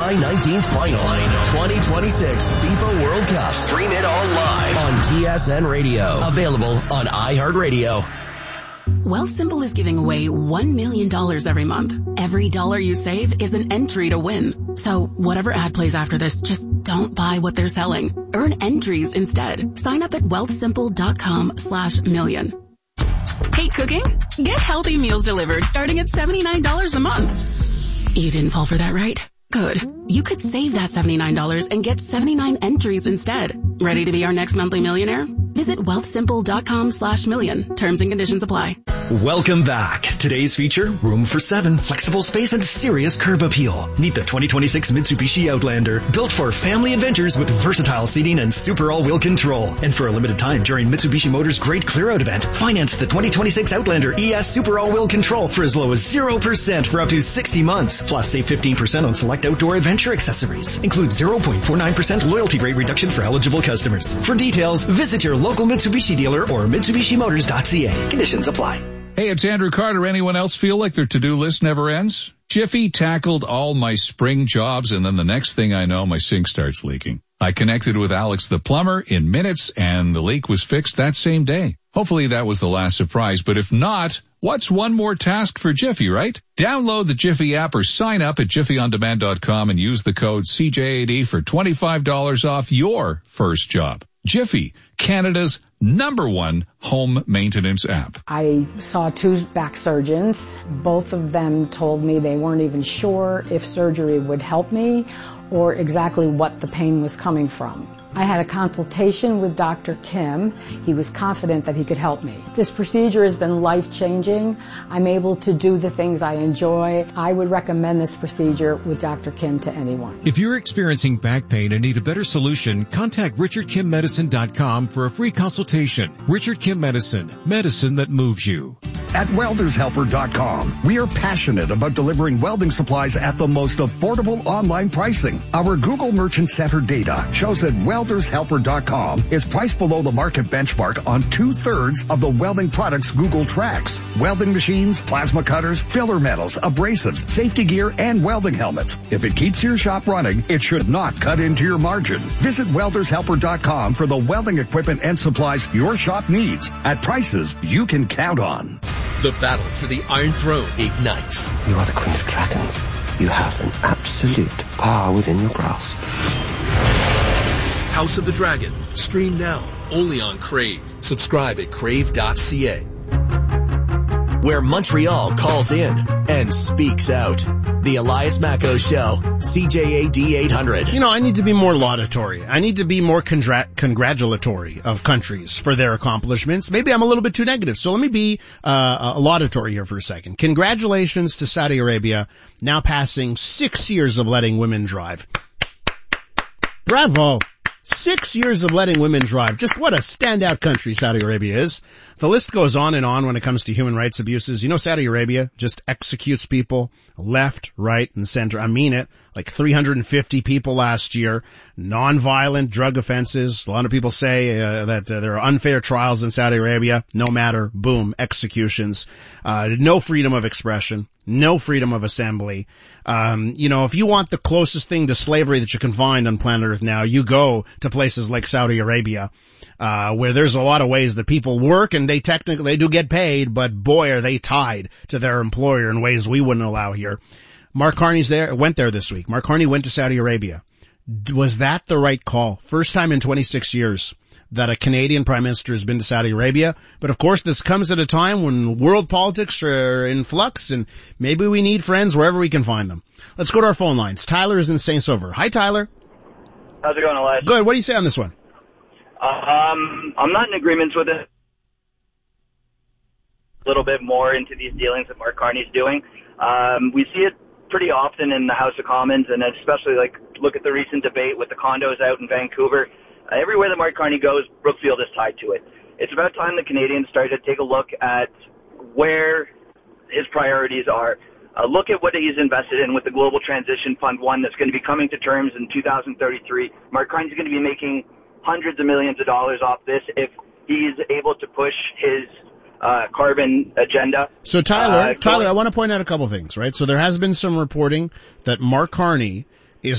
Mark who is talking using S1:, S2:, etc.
S1: July 19th final. 2026 FIFA World Cup. Stream it all live on TSN Radio. Available on iHeartRadio.
S2: Wealthsimple is giving away $1 million every month. Every dollar you save is an entry to win. So whatever ad plays after this, just don't buy what they're selling. Earn entries instead. Sign up at wealthsimple.com/million. Hate cooking? Get healthy meals delivered starting at $79 a month. You didn't fall for that, right? Good. You could save that $79 and get 79 entries instead. Ready to be our next monthly millionaire? Visit wealthsimple.com/million. Terms and conditions apply.
S3: Welcome back. Today's feature, room for 7, flexible space and serious curb appeal. Meet the 2026 Mitsubishi Outlander, built for family adventures with versatile seating and super all-wheel control. And for a limited time during Mitsubishi Motors' Great Clear-Out event, finance the 2026 Outlander ES Super All-Wheel Control for as low as 0% for up to 60 months. Plus, save 15% on select outdoor adventure accessories. Include 0.49% loyalty rate reduction for eligible customers. For details, visit your local Mitsubishi dealer or MitsubishiMotors.ca. Conditions apply.
S4: Hey, it's Andrew Carter. Anyone else feel like their to-do list never ends? Jiffy tackled all my spring jobs, and then the next thing I know, my sink starts leaking. I connected with Alex the plumber in minutes, and the leak was fixed that same day. Hopefully that was the last surprise, but if not, what's one more task for Jiffy, right? Download the Jiffy app or sign up at jiffyondemand.com and use the code CJAD for $25 off your first job. Jiffy, Canada's #1 home maintenance app.
S5: I saw 2 back surgeons. Both of them told me they weren't even sure if surgery would help me or exactly what the pain was coming from. I had a consultation with Dr. Kim. He was confident that he could help me. This procedure has been life-changing. I'm able to do the things I enjoy. I would recommend this procedure with Dr. Kim to anyone.
S6: If you're experiencing back pain and need a better solution, contact RichardKimMedicine.com for a free consultation. Richard Kim Medicine, medicine that moves you.
S7: At WeldersHelper.com, we are passionate about delivering welding supplies at the most affordable online pricing. Our Google Merchant Center data shows that WeldersHelper.com is priced below the market benchmark on 2/3 of the welding products Google tracks. Welding machines, plasma cutters, filler metals, abrasives, safety gear, and welding helmets. If it keeps your shop running, it should not cut into your margin. Visit WeldersHelper.com for the welding equipment and supplies your shop needs at prices you can count on.
S8: The battle for the Iron Throne ignites.
S9: You are the Queen of Dragons. You have an absolute power within your grasp.
S8: House of the Dragon. Stream now. Only on Crave. Subscribe at crave.ca.
S1: Where Montreal calls in and speaks out. The Elias Macco Show, CJAD 800.
S10: You know, I need to be more laudatory. I need to be more congratulatory of countries for their accomplishments. Maybe I'm a little bit too negative, so let me be laudatory here for a second. Congratulations to Saudi Arabia, now passing 6 years of letting women drive. Bravo! 6 years of letting women drive. Just what a standout country Saudi Arabia is. The list goes on and on when it comes to human rights abuses. You know, Saudi Arabia just executes people left, right, and center. I mean it. Like 350 people last year. Non-violent drug offenses. A lot of people say that there are unfair trials in Saudi Arabia. No matter. Boom. Executions. No freedom of expression. No freedom of assembly. You know, if you want the closest thing to slavery that you can find on planet Earth now, you go to places like Saudi Arabia, where there's a lot of ways that people work and they do get paid, but boy, are they tied to their employer in ways we wouldn't allow here. Mark Carney went there this week. Mark Carney went to Saudi Arabia. Was that the right call? First time in 26 years that a Canadian Prime Minister has been to Saudi Arabia. But of course, this comes at a time when world politics are in flux, and maybe we need friends wherever we can find them. Let's go to our phone lines. Tyler is in St. Sauveur. Hi, Tyler.
S11: How's it going, Elias?
S10: Good. What do you say on this one?
S11: I'm not in agreement with it. A little bit more into these dealings that Mark Carney's doing. We see it pretty often in the House of Commons, and especially look at the recent debate with the condos out in Vancouver. Everywhere that Mark Carney goes, Brookfield is tied to it. It's about time the Canadians started to take a look at where his priorities are. Look at what he's invested in with the Global Transition Fund 1 that's going to be coming to terms in 2033. Mark Carney's going to be making hundreds of millions of dollars off this if he's able to push his carbon agenda.
S10: So Tyler, I want to point out a couple things, right? So there has been some reporting that Mark Carney